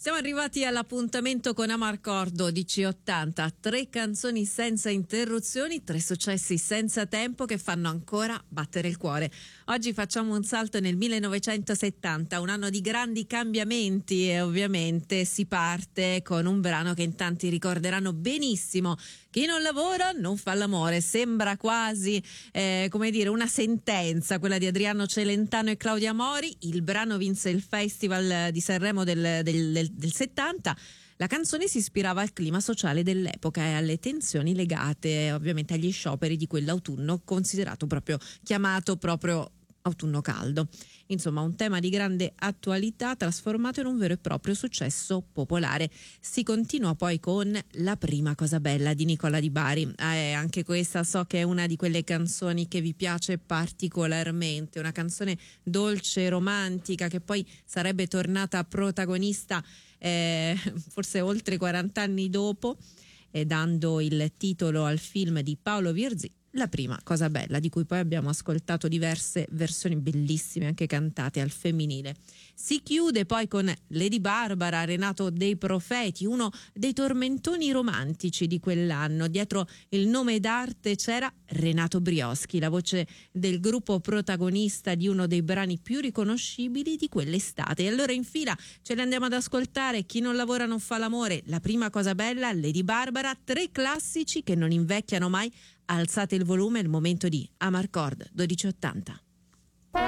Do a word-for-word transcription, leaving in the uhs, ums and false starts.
Siamo arrivati all'appuntamento con Amarcord dodici ottanta, tre canzoni senza interruzioni, tre successi senza tempo che fanno ancora battere il cuore. Oggi facciamo un salto nel millenovecentosettanta, un anno di grandi cambiamenti, e ovviamente si parte con un brano che in tanti ricorderanno benissimo. Chi non lavora non fa l'amore. Sembra quasi eh, come dire una sentenza quella di Adriano Celentano e Claudia Mori. Il brano vinse il Festival di Sanremo del, del, del, del settanta. La canzone si ispirava al clima sociale dell'epoca e alle tensioni legate ovviamente agli scioperi di quell'autunno considerato proprio, chiamato proprio autunno caldo. Insomma, un tema di grande attualità trasformato in un vero e proprio successo popolare. Si continua poi con La prima cosa bella di Nicola Di Bari. Eh, anche questa so che è una di quelle canzoni che vi piace particolarmente, una canzone dolce, romantica, che poi sarebbe tornata protagonista eh, forse oltre quaranta anni dopo, eh, dando il titolo al film di Paolo Virzì, La prima cosa bella, di cui poi abbiamo ascoltato diverse versioni bellissime anche cantate al femminile. Si chiude poi con Lady Barbara, Renato dei Profeti, uno dei tormentoni romantici di quell'anno. Dietro il nome d'arte c'era Renato Brioschi, la voce del gruppo protagonista di uno dei brani più riconoscibili di quell'estate. E allora in fila ce le andiamo ad ascoltare. Chi non lavora non fa l'amore, La prima cosa bella, Lady Barbara, tre classici che non invecchiano mai. Alzate il volume, è il momento di Amarcord dodici ottanta.